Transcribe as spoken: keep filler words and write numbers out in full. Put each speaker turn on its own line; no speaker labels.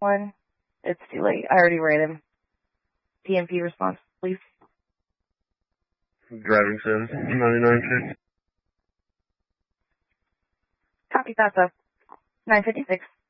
one. It's too late. I already ran him. P M P response, please.
Driving sim, ninety-nine six.
Copy that, though. nine fifty-six.